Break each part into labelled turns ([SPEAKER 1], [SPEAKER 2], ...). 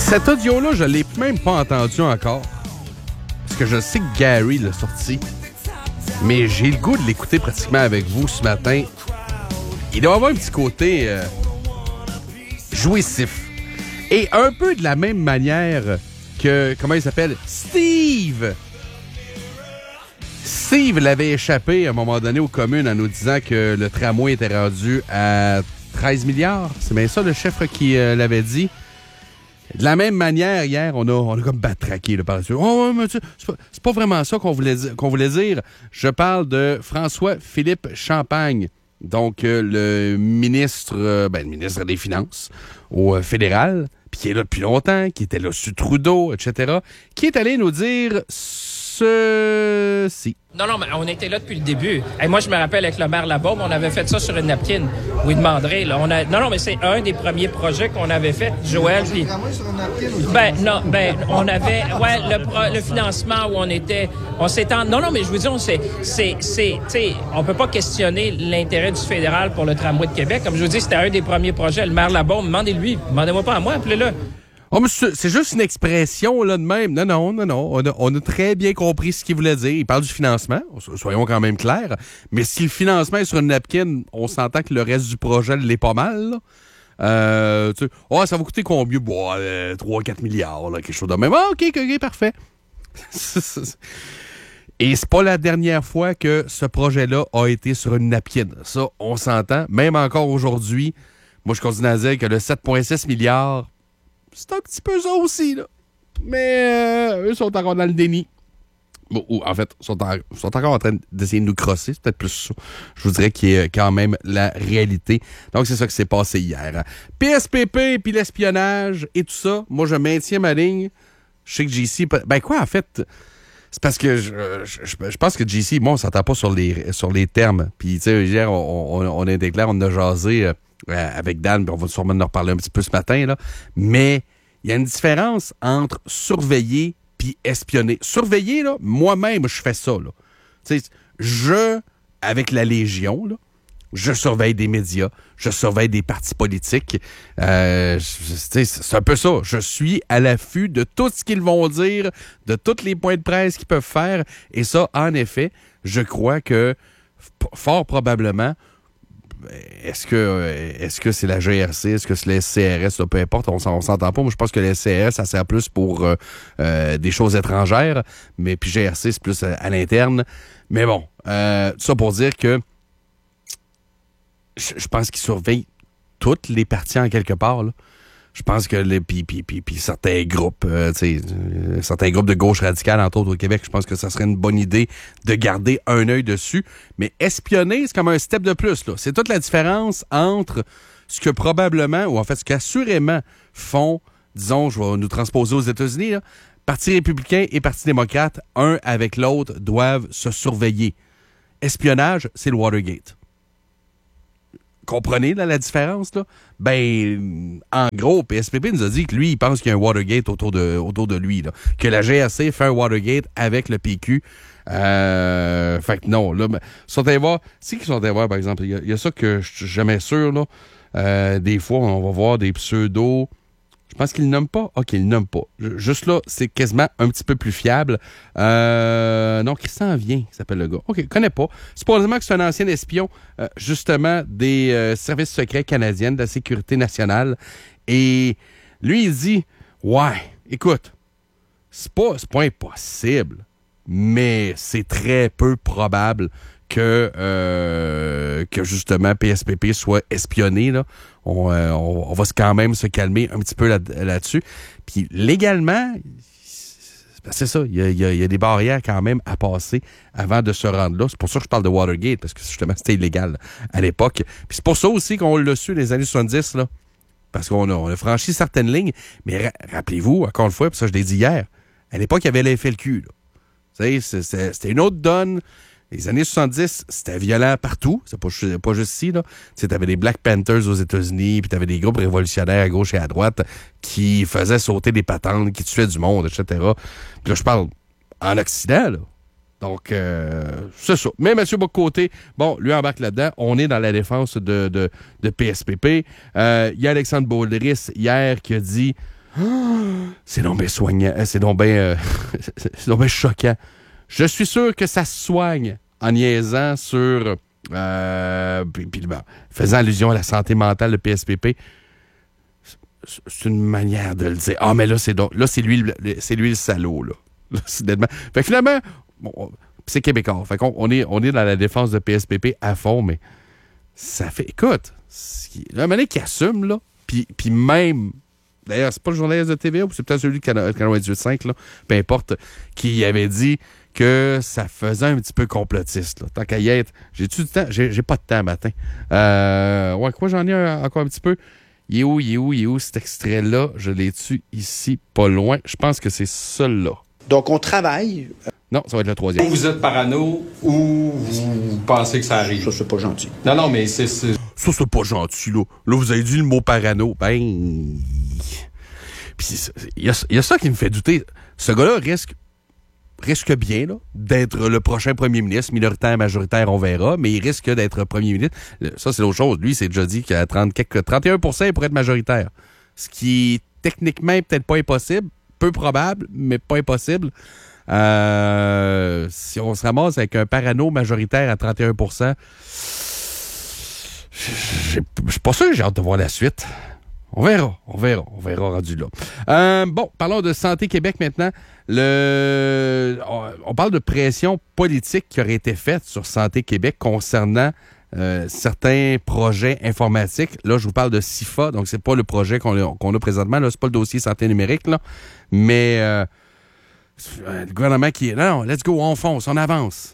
[SPEAKER 1] Cet audio-là, je l'ai même pas entendu encore. Parce que je sais que Gary l'a sorti. Mais j'ai le goût de l'écouter pratiquement avec vous ce matin. Il doit avoir un petit côté jouissif. Et un peu de la même manière que, comment il s'appelle? Steve! Steve l'avait échappé à un moment donné aux communes en nous disant que le tramway était rendu à 13 milliards. C'est bien ça le chiffre qui l'avait dit. De la même manière, hier, on a comme batraqué là, par-dessus. Oh, mais c'est pas vraiment ça qu'on voulait dire. Je parle de François-Philippe Champagne, donc le ministre des Finances au fédéral, puis qui est là depuis longtemps, qui était là sur Trudeau, etc., qui est allé nous dire ceci.
[SPEAKER 2] Non, mais on était là depuis le début. Et moi, je me rappelle avec le maire Labaume, on avait fait ça sur une napkin. Vous lui demanderez, là. Non, mais c'est un des premiers projets qu'on avait fait. Joël, puis... on avait... Ouais, le financement où on s'étend... Non, mais je vous dis, on peut pas questionner l'intérêt du fédéral pour le tramway de Québec. Comme je vous dis, c'était un des premiers projets. Le maire Labaume, demandez-lui. Demandez-moi pas à moi, appelez-le.
[SPEAKER 1] Oh, mais c'est juste une expression là de même. Non. On a très bien compris ce qu'il voulait dire. Il parle du financement, soyons quand même clairs. Mais si le financement est sur une napkin, on s'entend que le reste du projet l'est pas mal. Ça va coûter combien? 3-4 milliards, là, quelque chose de même. Ah, OK, parfait. Et c'est pas la dernière fois que ce projet-là a été sur une napkin. Ça, on s'entend. Même encore aujourd'hui, moi, je continue à dire que le 7,6 milliards, c'est un petit peu ça aussi, là. Mais eux sont encore dans le déni. Bon, ou en fait, sont encore en train d'essayer de nous crosser. C'est peut-être plus ça. Je vous dirais qu'il y a quand même la réalité. Donc, c'est ça qui s'est passé hier. PSPP, puis l'espionnage et tout ça, moi, je maintiens ma ligne. Je sais que JC... en fait... C'est parce que je pense que JC, on s'entend pas sur les termes. Puis, tu sais, hier, on a été clair, on a jasé... avec Dan, on va sûrement en reparler un petit peu ce matin, là. Mais il y a une différence entre surveiller puis espionner. Surveiller, là, moi-même, je fais ça, là. Tu sais, avec la Légion, là, je surveille des médias, je surveille des partis politiques. C'est un peu ça. Je suis à l'affût de tout ce qu'ils vont dire, de tous les points de presse qu'ils peuvent faire. Et ça, en effet, je crois que fort probablement, est-ce que c'est la GRC? Est-ce que c'est le SCRS? Là, peu importe, on s'entend pas. Moi, je pense que le SCRS, ça sert plus pour des choses étrangères. Mais puis GRC, c'est plus à l'interne. Mais bon, ça pour dire que je pense qu'ils surveillent toutes les parties en quelque part, là. Je pense que puis certains groupes, certains groupes de gauche radicale, entre autres au Québec, je pense que ça serait une bonne idée de garder un œil dessus. Mais espionner, c'est comme un step de plus, là. C'est toute la différence entre ce que probablement, ou en fait ce qu'assurément font, disons, je vais nous transposer aux États-Unis, là, Parti républicain et Parti démocrate, un avec l'autre, doivent se surveiller. Espionnage, c'est le Watergate. Comprenez là, la différence, là? En gros, PSPP nous a dit que lui, il pense qu'il y a un Watergate autour de lui, là. Que la GRC fait un Watergate avec le PQ. Fait que non, là, sont allés voir. C'est qu'ils sont allés voir, par exemple, il y a ça que je suis jamais sûr, là. Des fois, on va voir des pseudos. Je pense qu'ils ne nomment pas. OK, ils ne nomment pas. Juste là, c'est quasiment un petit peu plus fiable. Non, Christian Vien, qui s'appelle le gars. OK, connais pas. Supposément que c'est un ancien espion, justement, des services secrets canadiens, de la sécurité nationale. Et lui, il dit, ouais, écoute, c'est pas impossible, mais c'est très peu probable que justement PSPP soit espionné, là. On va quand même se calmer un petit peu là-dessus. Puis légalement, c'est ça, il y a des barrières quand même à passer avant de se rendre là. C'est pour ça que je parle de Watergate, parce que justement, c'était illégal à l'époque. Puis c'est pour ça aussi qu'on l'a su dans les années 70, là. Parce qu'on a franchi certaines lignes. Mais rappelez-vous, encore une fois, puis ça je l'ai dit hier, à l'époque, il y avait la FLQ, là. C'était une autre donne. Les années 70, c'était violent partout. C'est pas juste ici, là. Tu sais, t'avais des Black Panthers aux États-Unis, puis t'avais des groupes révolutionnaires à gauche et à droite qui faisaient sauter des patentes, qui tuaient du monde, etc. Puis là, je parle en Occident, là. Donc, c'est ça. Mais M. Bocoté, bon, lui embarque là-dedans. On est dans la défense de PSPP. Il y a Alexandre Baudris, hier, qui a dit C'est donc bien soignant. C'est donc bien choquant. Je suis sûr que ça se soigne en niaisant sur... faisant allusion à la santé mentale de PSPP. C'est une manière de le dire. Ah, mais là, c'est lui le salaud, là. Fait que finalement, bon, c'est québécois. Fait qu'on on est dans la défense de PSPP à fond, mais ça fait... Écoute, il y a un moment donné qui assume, là, puis même... D'ailleurs, c'est pas le journaliste de TVA, ou c'est peut-être celui de Canal 18.5, là, peu importe, qui avait dit que ça faisait un petit peu complotiste, là. Tant qu'à y être, j'ai-tu du temps? J'ai pas de temps matin. Quoi, j'en ai encore un petit peu. Il est où cet extrait-là? Je l'ai-tu ici, pas loin. Je pense que c'est celui-là.
[SPEAKER 3] Donc, on travaille.
[SPEAKER 1] Non, ça va être le troisième.
[SPEAKER 4] Ou vous êtes parano, ou vous pensez que ça arrive.
[SPEAKER 3] Ça, c'est pas gentil.
[SPEAKER 4] Non, mais c'est...
[SPEAKER 1] Ça, c'est pas gentil, là. Là, vous avez dit le mot parano. Ben... Puis il y a ça qui me fait douter. Ce gars-là risque bien là, d'être le prochain premier ministre, minoritaire, majoritaire, on verra, mais il risque d'être premier ministre. Ça, c'est l'autre chose. Lui, c'est déjà dit qu'à 31%, il pourrait être majoritaire. Ce qui est techniquement peut-être pas impossible, peu probable, mais pas impossible. Si on se ramasse avec un parano majoritaire à 31%, je suis pas sûr que j'ai hâte de voir la suite. On verra rendu là. Bon, parlons de Santé Québec maintenant. On parle de pression politique qui aurait été faite sur Santé Québec concernant certains projets informatiques. Là, je vous parle de SIFA, donc c'est pas le projet qu'on a présentement. Là, c'est pas le dossier santé numérique, là. Mais le gouvernement qui est... Non, let's go, on fonce, on avance.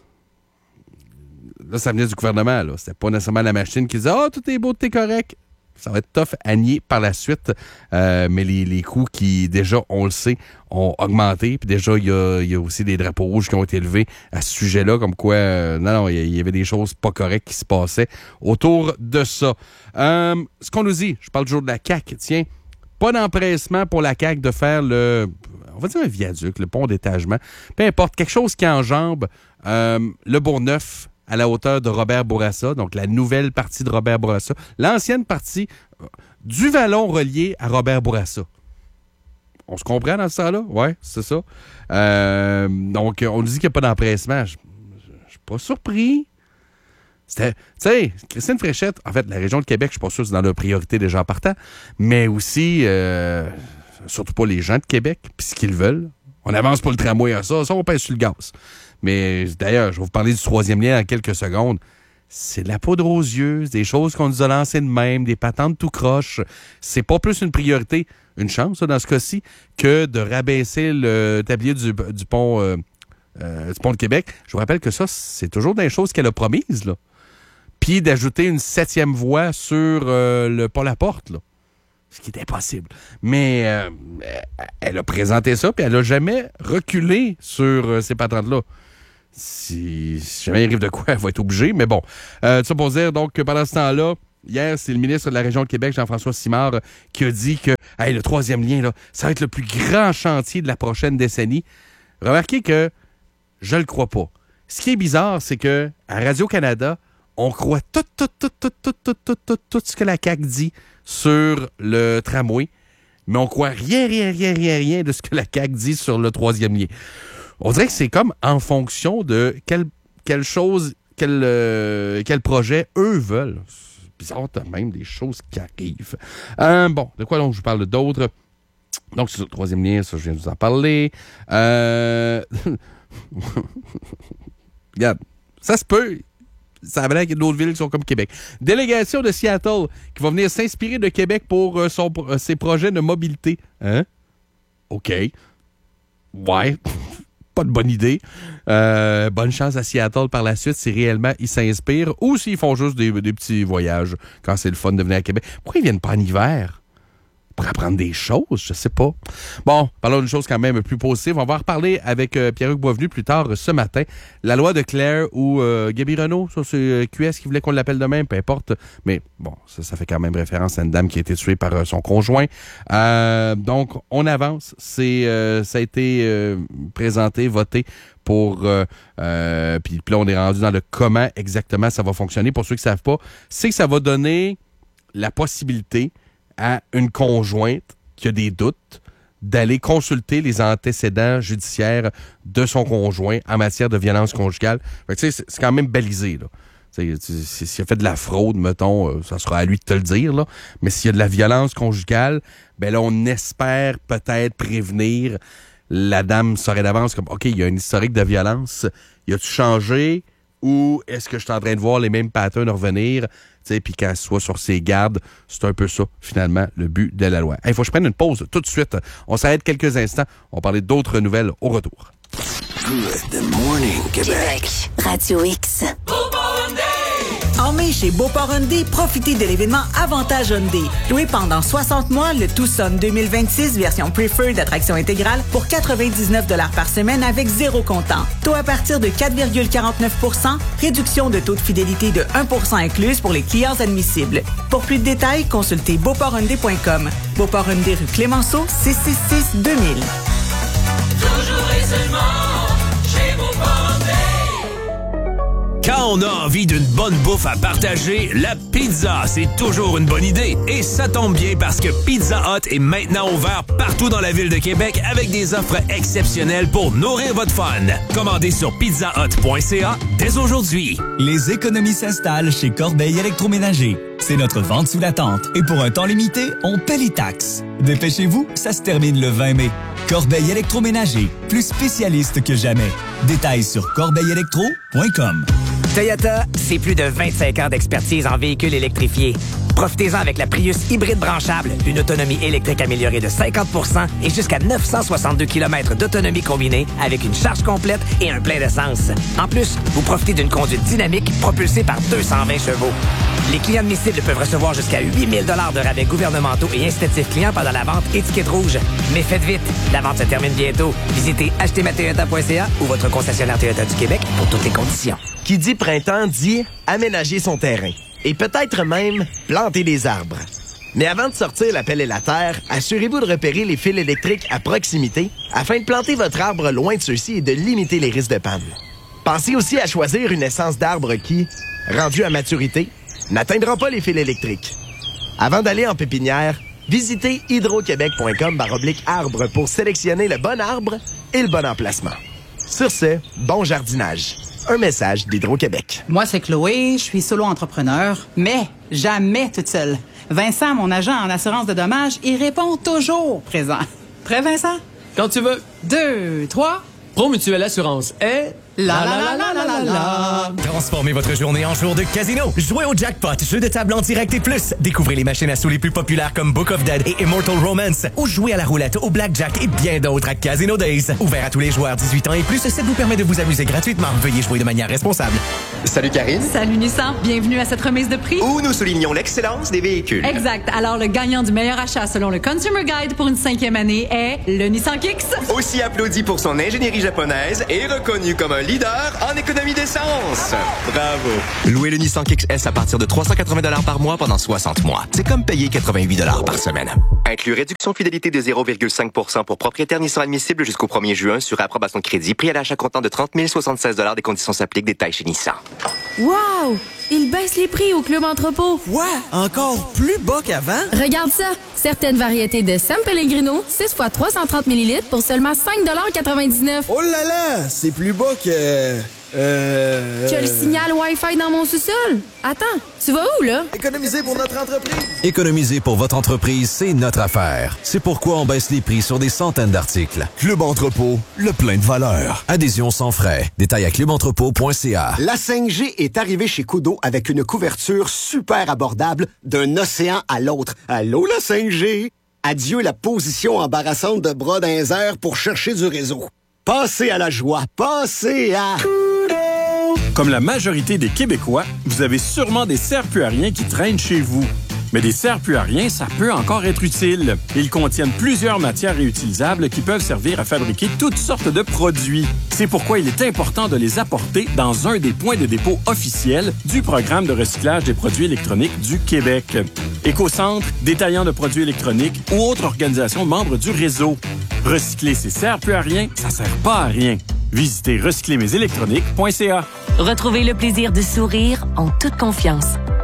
[SPEAKER 1] Là, ça venait du gouvernement, là. C'était pas nécessairement la machine qui disait « Ah, tout est beau, tout est correct ». Ça va être tough à nier par la suite, mais les coûts qui, déjà, on le sait, ont augmenté. Puis déjà, il y a aussi des drapeaux rouges qui ont été levés à ce sujet-là, comme quoi, il y avait des choses pas correctes qui se passaient autour de ça. Ce qu'on nous dit, je parle toujours de la CAQ, tiens, pas d'empressement pour la CAQ de faire on va dire un viaduc, le pont d'étagement, peu importe, quelque chose qui enjambe le Bourgneuf, à la hauteur de Robert Bourassa, donc la nouvelle partie de Robert Bourassa, l'ancienne partie du vallon relié à Robert Bourassa. On se comprend dans ce temps-là? Oui, c'est ça. Donc, on nous dit qu'il n'y a pas d'empressement. Je suis pas surpris. Tu sais, Christine Fréchette, en fait, la région de Québec, je suis pas sûr que c'est dans leur priorité déjà en partant, mais aussi, surtout pas les gens de Québec, puis ce qu'ils veulent. On avance pas le tramway à ça, on pèse sur le gaz. Mais d'ailleurs, je vais vous parler du troisième lien dans quelques secondes. C'est de la poudre aux yeux, des choses qu'on nous a lancées de même, des patentes tout croche. C'est pas plus une priorité, une chance dans ce cas-ci, que de rabaisser le tablier du pont de Québec. Je vous rappelle que ça, c'est toujours des choses qu'elle a promises, là. Puis d'ajouter une 7e voie sur le pont-la-porte, là. Ce qui est impossible. Mais elle a présenté ça, puis elle n'a jamais reculé sur ces patentes-là. Si jamais il arrive de quoi, elle va être obligée. Mais bon, ça pour dire donc que pendant ce temps-là, hier, c'est le ministre de la région de Québec, Jean-François Simard, qui a dit que le troisième lien, là, ça va être le plus grand chantier de la prochaine décennie. Remarquez que je le crois pas. Ce qui est bizarre, c'est que à Radio-Canada, on croit tout ce que la CAQ dit sur le tramway, mais on croit rien de ce que la CAQ dit sur le troisième lien. On dirait que c'est comme en fonction de quel projet eux veulent. C'est bizarre, t'as même des choses qui arrivent. Bon, de quoi donc je vous parle d'autres? Donc, c'est le troisième lien, ça, je viens de vous en parler. Regarde, ça se peut. Ça avait l'air qu'il y a d'autres villes qui sont comme Québec. Délégation de Seattle qui va venir s'inspirer de Québec pour ses projets de mobilité. Hein? OK. Ouais. Pas de bonne idée. Bonne chance à Seattle par la suite si réellement ils s'inspirent ou s'ils font juste des petits voyages quand c'est le fun de venir à Québec. Pourquoi ils viennent pas en hiver? Pour apprendre des choses, je sais pas. Bon, parlons d'une chose quand même plus positive. On va en reparler avec Pierre-Hugues Boisvenu plus tard ce matin. La loi de Claire ou Gaby Renault, ça c'est QS qui voulait qu'on l'appelle de même, peu importe. Mais bon, ça fait quand même référence à une dame qui a été tuée par son conjoint. Donc, on avance. Ça a été présenté, voté pour... puis là, on est rendu dans le comment exactement ça va fonctionner. Pour ceux qui ne savent pas, c'est que ça va donner la possibilité à une conjointe qui a des doutes, d'aller consulter les antécédents judiciaires de son conjoint en matière de violence conjugale. Fait que, c'est quand même balisé, là. S'il a fait de la fraude, mettons, ça sera à lui de te le dire, là. Mais s'il y a de la violence conjugale, ben là, on espère peut-être prévenir. La dame saurait d'avance comme, OK, il y a un historique de violence. Y a-tu changé? Ou est-ce que je suis en train de voir les mêmes patterns revenir? Puis qu'elle soit sur ses gardes, c'est un peu ça, finalement, le but de la loi. Il faut que je prenne une pause tout de suite. On s'arrête quelques instants. On va parler d'autres nouvelles au retour.
[SPEAKER 3] Good morning, Québec.
[SPEAKER 5] Radio X.
[SPEAKER 6] En mai, chez Beauport Hyundai, profitez de l'événement Avantage Hyundai. Loué pendant 60 mois, le Tucson 2026 version Preferred d'attraction intégrale pour 99 $ par semaine avec 0 comptant. Taux à partir de 4,49 %, réduction de taux de fidélité de 1 % incluse pour les clients admissibles. Pour plus de détails, consultez beauporthyundai.com. Beauport Hyundai rue Clémenceau, 666 2000.
[SPEAKER 7] Toujours et seulement chez Beauport Hyundai.
[SPEAKER 8] Quand on a envie d'une bonne bouffe à partager, la pizza, c'est toujours une bonne idée. Et ça tombe bien parce que Pizza Hut est maintenant ouvert partout dans la ville de Québec avec des offres exceptionnelles pour nourrir votre fun. Commandez sur pizzahut.ca dès aujourd'hui.
[SPEAKER 9] Les économies s'installent chez Corbeil Électroménager. C'est notre vente sous la tente. Et pour un temps limité, on paie les taxes. Dépêchez-vous, ça se termine le 20 mai. Corbeil Électroménager, plus spécialiste que jamais. Détails sur corbeillelectro.com.
[SPEAKER 10] Toyota, c'est plus de 25 ans d'expertise en véhicules électrifiés. Profitez-en avec la Prius hybride branchable, une autonomie électrique améliorée de 50 % et jusqu'à 962 km d'autonomie combinée avec une charge complète et un plein d'essence. En plus, vous profitez d'une conduite dynamique propulsée par 220 chevaux. Les clients admissibles peuvent recevoir jusqu'à 8 000 $ de rabais gouvernementaux et incitatifs clients pendant la vente étiquette rouge. Mais faites vite, la vente se termine bientôt. Visitez achetezmatoyota.ca ou votre concessionnaire Toyota du Québec pour toutes les conditions.
[SPEAKER 11] Qui dit printemps dit aménager son terrain. Et peut-être même planter des arbres. Mais avant de sortir la pelle et la terre, assurez-vous de repérer les fils électriques à proximité afin de planter votre arbre loin de ceux-ci et de limiter les risques de panne. Pensez aussi à choisir une essence d'arbre qui, rendue à maturité, n'atteindra pas les fils électriques. Avant d'aller en pépinière, visitez hydroquebec.com/arbre pour sélectionner le bon arbre et le bon emplacement. Sur ce, bon jardinage. Un message d'Hydro-Québec.
[SPEAKER 12] Moi, c'est Chloé, je suis solo-entrepreneur, mais jamais toute seule. Vincent, mon agent en assurance de dommages, il répond toujours présent. Prêt, Vincent?
[SPEAKER 13] Quand tu veux.
[SPEAKER 12] 2, 3...
[SPEAKER 13] Promutuelle Assurance est...
[SPEAKER 14] Transformez votre journée en jour de casino. Jouez au jackpot, jeu de table en direct et plus. Découvrez les machines à sous les plus populaires comme Book of Dead et Immortal Romance. Ou jouez à la roulette, au blackjack et bien d'autres à Casino Days. Ouvert à tous les joueurs 18 ans et plus, ça vous permet de vous amuser gratuitement. Veuillez jouer de manière responsable.
[SPEAKER 15] Salut Karine.
[SPEAKER 16] Salut Nissan. Bienvenue à cette remise de prix.
[SPEAKER 15] Où nous soulignons l'excellence des véhicules.
[SPEAKER 16] Exact. Alors, le gagnant du meilleur achat selon le Consumer Guide pour une 5e année est le Nissan Kicks.
[SPEAKER 15] Aussi applaudi pour son ingénierie japonaise et reconnu comme un leader en économie d'essence. Bravo.
[SPEAKER 17] Louez le Nissan Kicks S à partir de 380 $ par mois pendant 60 mois. C'est comme payer 88 $ par semaine.
[SPEAKER 15] Inclus réduction fidélité de 0,5 % pour propriétaires Nissan admissibles jusqu'au 1er juin sur approbation de crédit. Prix à l'achat comptant de 30 076 $. Des conditions s'appliquent. Détails chez Nissan.
[SPEAKER 18] Wow! Ils baissent les prix au Club Entrepôt.
[SPEAKER 11] Quoi? Encore plus bas qu'avant?
[SPEAKER 18] Regarde ça! Certaines variétés de San Pellegrino, 6 fois 330 ml pour seulement 5,99 $.
[SPEAKER 11] Oh là là! C'est plus bas que...
[SPEAKER 18] Tu as le signal Wi-Fi dans mon sous-sol? Attends, tu vas où, là?
[SPEAKER 11] Économiser pour notre entreprise.
[SPEAKER 19] Économiser pour votre entreprise, c'est notre affaire. C'est pourquoi on baisse les prix sur des centaines d'articles.
[SPEAKER 20] Club Entrepôt, le plein de valeur.
[SPEAKER 19] Adhésion sans frais. Détails à clubentrepôt.ca.
[SPEAKER 21] La 5G est arrivée chez Kudo avec une couverture super abordable d'un océan à l'autre. Allô, la 5G? Adieu la position embarrassante de bras dans les airs pour chercher du réseau. Passez à la joie. Passez à...
[SPEAKER 22] Comme la majorité des Québécois, vous avez sûrement des serre-plus-à-rien qui traînent chez vous. Mais des serre-plus-à-rien, ça peut encore être utile. Ils contiennent plusieurs matières réutilisables qui peuvent servir à fabriquer toutes sortes de produits. C'est pourquoi il est important de les apporter dans un des points de dépôt officiels du programme de recyclage des produits électroniques du Québec. Écocentre, détaillant de produits électroniques ou autres organisations membres du réseau. Recycler ces serre-plus-à-rien, ça sert pas à rien. Visitez recyclermesélectroniques.ca.
[SPEAKER 23] Retrouvez le plaisir de sourire en toute confiance.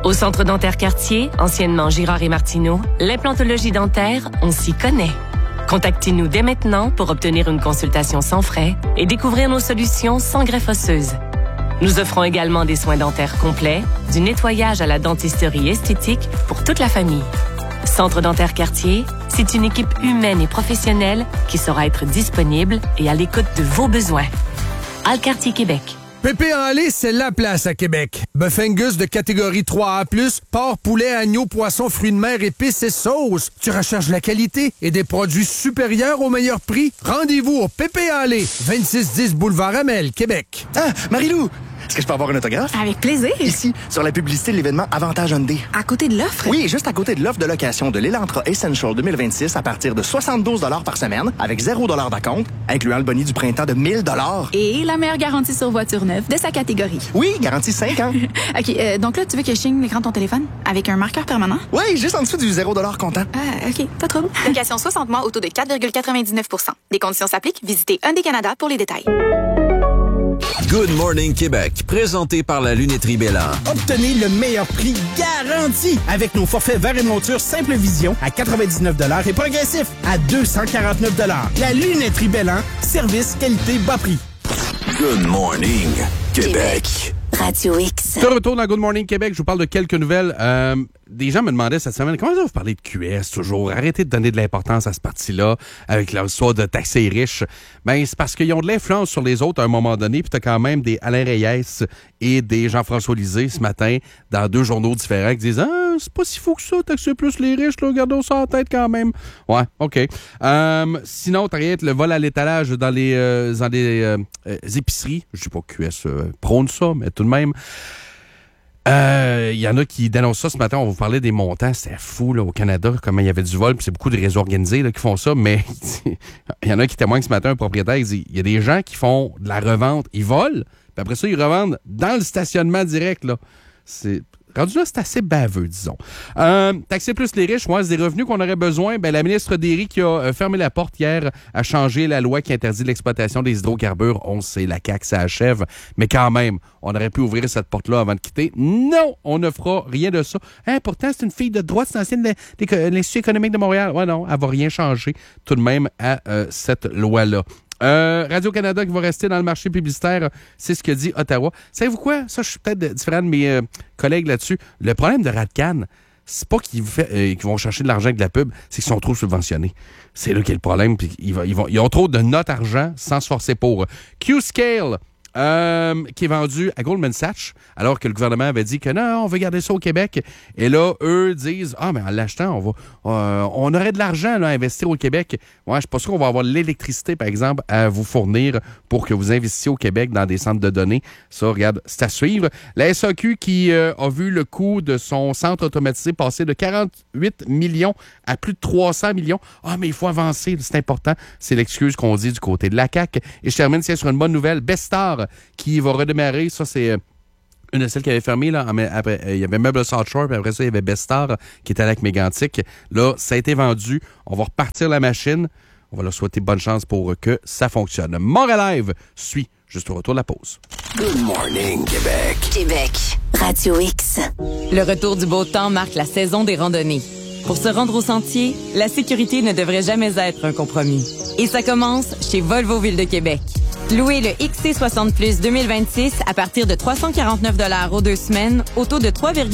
[SPEAKER 2] Au Centre dentaire Cartier, anciennement Girard et Martineau, l'implantologie dentaire, on s'y connaît. Contactez-nous dès maintenant pour obtenir une consultation sans frais et découvrir nos solutions sans greffe osseuse. Nous offrons également des soins dentaires complets, du nettoyage à la dentisterie esthétique pour toute la famille. Centre dentaire Cartier, c'est une équipe humaine et professionnelle qui saura être disponible et à l'écoute de vos besoins. Alcartier Québec.
[SPEAKER 5] Pépé en lait, c'est la place à Québec. Bœuf Angus de catégorie 3A+, porc, poulet, agneau, poisson, fruits de mer, épices et sauces. Tu recherches la qualité et des produits supérieurs au meilleur prix? Rendez-vous au Pépé en lait, 2610 Boulevard Amel, Québec.
[SPEAKER 23] Ah, Marie-Lou! Est-ce que je peux avoir un autographe?
[SPEAKER 24] Avec plaisir.
[SPEAKER 23] Ici, sur la publicité de l'événement Avantage Hyundai.
[SPEAKER 24] À côté de l'offre?
[SPEAKER 23] Oui, juste à côté de l'offre de location de l'Elantra Essential 2026 à partir de 72 $ par semaine, avec 0 $ d'acompte, incluant le boni du printemps de 1000 $.
[SPEAKER 24] Et la meilleure garantie sur voiture neuve de sa catégorie.
[SPEAKER 23] Oui, garantie 5 ans.
[SPEAKER 24] OK, donc là, tu veux que je signe l'écran de ton téléphone avec un marqueur permanent?
[SPEAKER 23] Oui, juste en dessous du 0 $ comptant.
[SPEAKER 24] Ah, OK, pas trop. Location 60 mois, au taux de 4,99 %. Des conditions s'appliquent. Visitez Hyundai Canada pour les détails.
[SPEAKER 19] Good Morning Québec, présenté par la Lunetterie Bélan.
[SPEAKER 25] Obtenez le meilleur prix garanti avec nos forfaits verre et monture Simple Vision à 99 $ et progressif à 249 $. La Lunetterie Bélan, service, qualité, bas prix.
[SPEAKER 20] Good Morning Québec.
[SPEAKER 24] Radio X.
[SPEAKER 1] De retour dans Good Morning Québec, je vous parle de quelques nouvelles. Des gens me demandaient cette semaine, comment ça vous parlez de QS toujours? Arrêtez de donner de l'importance à ce parti-là avec leur histoire de taxer les riches. Ben, c'est parce qu'ils ont de l'influence sur les autres à un moment donné, puis t'as quand même des Alain Reyes et des Jean-François Lisée ce matin dans 2 journaux différents qui disent « Ah, c'est pas si fou que ça, taxer plus les riches, là, gardons ça en tête quand même. » Ouais, OK. Sinon, t'as rien, le vol à l'étalage dans les épiceries. Je sais pas que QS prône ça, mais tout de même. Il y en a qui dénoncent ça ce matin. On vous parlait des montants. C'était fou là, au Canada, comment il y avait du vol. Puis c'est beaucoup de réseaux organisés là, qui font ça. Mais il y en a qui témoignent ce matin, un propriétaire, il dit, il y a des gens qui font de la revente. Ils volent, puis après ça, ils revendent dans le stationnement direct. Là. Rendu là, c'est assez baveux, disons. Taxer plus les riches, ouais, c'est des revenus qu'on aurait besoin. Ben, la ministre Derry qui a fermé la porte hier a changé la loi qui interdit l'exploitation des hydrocarbures. On sait, la CAQ, ça achève. Mais quand même, on aurait pu ouvrir cette porte-là avant de quitter. Non, on ne fera rien de ça. Hein, pourtant, c'est une fille de droite, c'est ancienne de l'Institut économique de Montréal. Ouais, non, elle va rien changer tout de même à cette loi-là. Radio-Canada qui va rester dans le marché publicitaire, c'est ce que dit Ottawa. Savez-vous quoi? Ça, je suis peut-être différent de mes collègues là-dessus. Le problème de Radcan, c'est pas qu'ils vont chercher de l'argent avec de la pub, c'est qu'ils sont trop subventionnés. C'est là qu'est le problème. Puis ils ont trop de notre argent sans se forcer pour. Q-Scale, qui est vendu à Goldman Sachs, alors que le gouvernement avait dit que non, on veut garder ça au Québec. Et là, eux disent, ah, mais en l'achetant, on aurait de l'argent là, à investir au Québec. Ouais, je suis pas sûr qu'on va avoir l'électricité, par exemple, à vous fournir pour que vous investissiez au Québec dans des centres de données. Ça, regarde, c'est à suivre. La SAQ qui a vu le coût de son centre automatisé passer de 48 millions à plus de 300 millions. Ah, mais il faut avancer, c'est important. C'est l'excuse qu'on dit du côté de la CAQ. Et je termine sur une bonne nouvelle. Bestar qui va redémarrer. Ça, c'est une de celles qui avait fermé. Là, après, il y avait Meuble South Shore, puis après ça, il y avait Bestar qui était là avec Mégantic. Là, ça a été vendu. On va repartir la machine. On va leur souhaiter bonne chance pour que ça fonctionne. Montréal Live suit juste au retour de la pause.
[SPEAKER 20] Good Morning Québec.
[SPEAKER 24] Québec. Radio X.
[SPEAKER 26] Le retour du beau temps marque la saison des randonnées. Pour se rendre au sentier, la sécurité ne devrait jamais être un compromis. Et ça commence chez Volvo Ville de Québec. Louez le XC60 Plus 2026 à partir de 349 $ aux 2 semaines, au taux de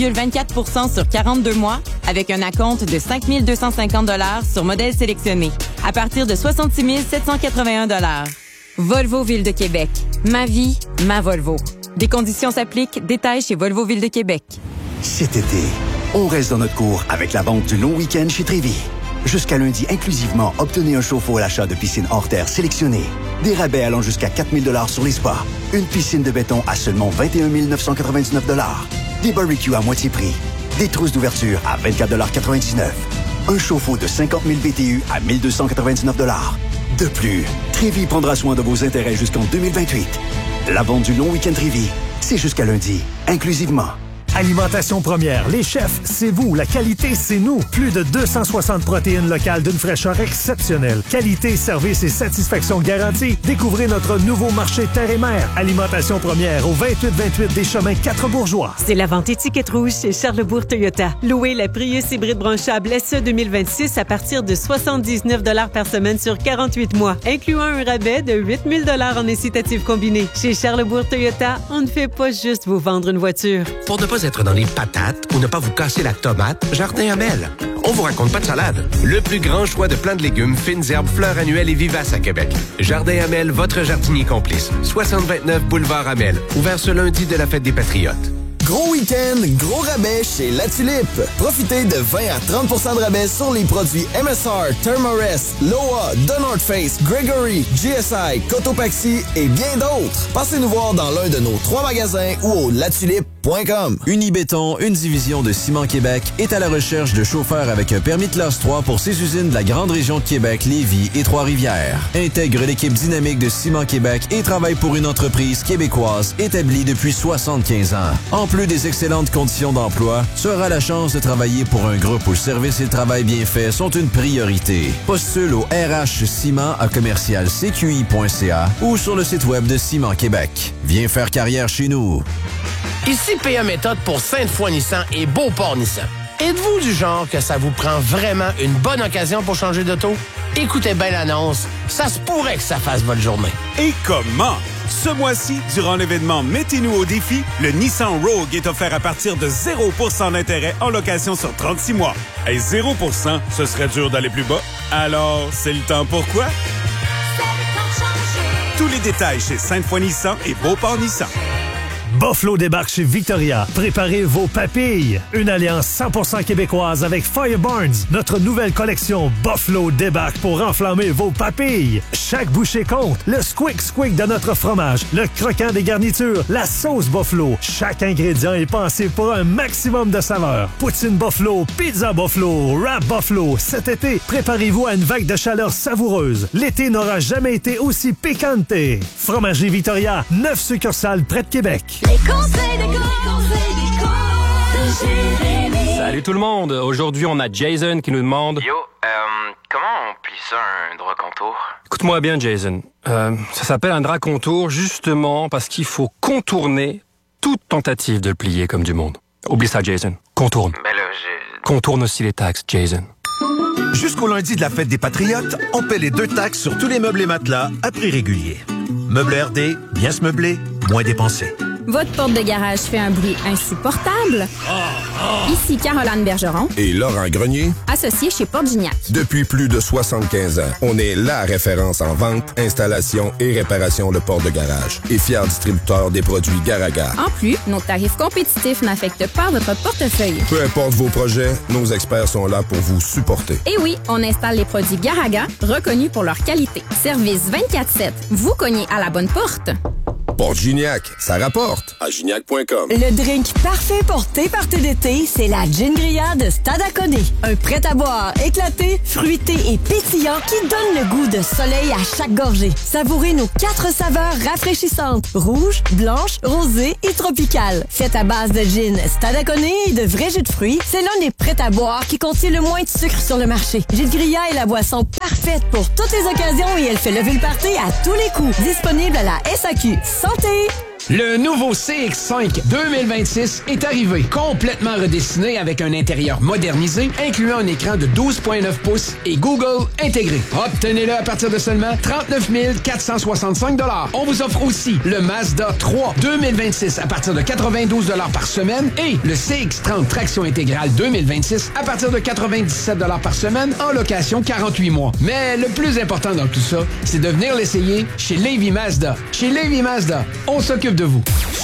[SPEAKER 26] 3,24 % sur 42 mois, avec un acompte de 5 250 $ sur modèle sélectionné, à partir de 66 781 $. Volvo Ville de Québec. Ma vie, ma Volvo. Des conditions s'appliquent. Détails chez Volvo Ville de Québec.
[SPEAKER 27] Cet été, on reste dans notre cours avec la vente du long week-end chez Trévis. Jusqu'à lundi inclusivement, obtenez un chauffe-eau à l'achat de piscine hors terre sélectionnée. Des rabais allant jusqu'à 4 000 $ sur les spas. Une piscine de béton à seulement 21 999 $. Des barbecues à moitié prix. Des trousses d'ouverture à 24,99 $. Un chauffe-eau de 50 000 BTU à 1 299 $. De plus, Trévis prendra soin de vos intérêts jusqu'en 2028. La vente du long week-end Trévis, c'est jusqu'à lundi, inclusivement.
[SPEAKER 3] Alimentation Première, les chefs, c'est vous. La qualité, c'est nous. Plus de 260 protéines locales d'une fraîcheur exceptionnelle. Qualité, service et satisfaction garantie. Découvrez notre nouveau marché terre et mer. Alimentation Première au 2828 des Chemins 4-Bourgeois.
[SPEAKER 4] C'est la vente étiquette rouge chez Charlesbourg Toyota. Louez la Prius hybride branchable SE 2026 à partir de 79 $ par semaine sur 48 mois, incluant un rabais de 8 000 $ en incitatif combiné. Chez Charlesbourg Toyota, on ne fait pas juste vous vendre une voiture.
[SPEAKER 6] Pour ne pas être dans les patates ou ne pas vous casser la tomate, Jardin Hamel. On vous raconte pas de salade. Le plus grand choix de plants de légumes, fines herbes, fleurs annuelles et vivaces à Québec. Jardin Hamel, votre jardinier complice. 6029 Boulevard Hamel. Ouvert ce lundi de la Fête des Patriotes.
[SPEAKER 7] Gros week-end, gros rabais chez La Tulipe. Profitez de 20 à 30 de rabais sur les produits MSR, Thermarest, Loa, The North Face, Gregory, GSI, Cotopaxi et bien d'autres. Passez nous voir dans l'un de nos 3 magasins ou au latulipe.com.
[SPEAKER 19] Unibéton, une division de Ciment Québec, est à la recherche de chauffeurs avec un permis de classe 3 pour ses usines de la grande région de Québec, Lévis et Trois-Rivières. Intègre l'équipe dynamique de Ciment Québec et travaille pour une entreprise québécoise établie depuis 75 ans. En plus des excellentes conditions d'emploi, tu auras la chance de travailler pour un groupe où le service et le travail bien fait sont une priorité. Postule au rhciment@commercialcqi.ca ou sur le site web de Ciment Québec. Viens faire carrière chez nous.
[SPEAKER 8] Ici PA Méthode pour Sainte-Foy Nissan et Beauport Nissan. Êtes-vous du genre que ça vous prend vraiment une bonne occasion pour changer d'auto? Écoutez bien l'annonce, ça se pourrait que ça fasse votre journée.
[SPEAKER 9] Et comment? Ce mois-ci, durant l'événement Mettez-nous au défi, le Nissan Rogue est offert à partir de 0% d'intérêt en location sur 36 mois. Et 0%, ce serait dur d'aller plus bas. Alors, c'est le temps pour quoi? Tous les détails chez Sainte-Foy Nissan et Beauport Nissan.
[SPEAKER 3] Buffalo débarque chez Victoria. Préparez vos papilles. Une alliance 100% québécoise avec Fire Barnes. Notre nouvelle collection Buffalo débarque pour enflammer vos papilles. Chaque bouchée compte. Le squick de notre fromage, le croquant des garnitures, la sauce Buffalo. Chaque ingrédient est pensé pour un maximum de saveur. Poutine Buffalo, pizza Buffalo, wrap Buffalo. Cet été, préparez-vous à une vague de chaleur savoureuse. L'été n'aura jamais été aussi piquante. Fromagerie Victoria, 9 succursales près de Québec.
[SPEAKER 10] Les conseils de Jérémy.
[SPEAKER 13] Salut tout le monde. Aujourd'hui, on a Jason qui nous demande...
[SPEAKER 28] Yo, comment on plie ça, un droit contour?
[SPEAKER 13] Écoute-moi bien, Jason. Ça s'appelle un drap contour justement parce qu'il faut contourner toute tentative de le plier comme du monde. Oublie ça, Jason. Contourne.
[SPEAKER 28] Ben là,
[SPEAKER 13] Contourne aussi les taxes, Jason.
[SPEAKER 29] Jusqu'au lundi de la fête des Patriotes, on paie les 2 taxes sur tous les meubles et matelas à prix régulier. Meubles RD, bien se meubler, moins dépenser.
[SPEAKER 18] Votre porte de garage fait un bruit insupportable? Ici Caroline Bergeron
[SPEAKER 30] et Laurent Grenier,
[SPEAKER 18] associés chez Porte Gignac.
[SPEAKER 30] Depuis plus de 75 ans, on est la référence en vente, installation et réparation de portes de garage et fier distributeur des produits Garaga.
[SPEAKER 18] En plus, nos tarifs compétitifs n'affectent pas votre portefeuille.
[SPEAKER 30] Peu importe vos projets, nos experts sont là pour vous supporter.
[SPEAKER 18] Et oui, on installe les produits Garaga, reconnus pour leur qualité. Service 24/7. Vous cognez à la bonne porte.
[SPEAKER 30] Porte Gignac, ça rapporte. À gignac.com.
[SPEAKER 31] Le drink parfait pour tes parties d'été, c'est la Gin Grilla de Stade à Côté. Un prêt-à-boire éclaté, fruité et pétillant qui donne le goût de soleil à chaque gorgée. Savourez nos 4 saveurs rafraîchissantes. Rouge, blanche, rosée et tropicale. Fait à base de gin Stade à Côté et de vrais jus de fruits, c'est l'un des prêts-à-boire qui contient le moins de sucre sur le marché. Gin Grilla est la boisson parfaite pour toutes les occasions et elle fait lever le party à tous les coups. Disponible à la SAQ. Santé!
[SPEAKER 32] Le nouveau CX-5 2026 est arrivé, complètement redessiné avec un intérieur modernisé, incluant un écran de 12,9 pouces et Google intégré. Obtenez-le à partir de seulement 39 465 $. On vous offre aussi le Mazda 3 2026 à partir de 92 $ par semaine et le CX-30 traction intégrale 2026 à partir de 97 $ par semaine en location 48 mois. Mais le plus important dans tout ça, c'est de venir l'essayer chez Lévis Mazda. Chez Lévis Mazda, on s'occupe de vous.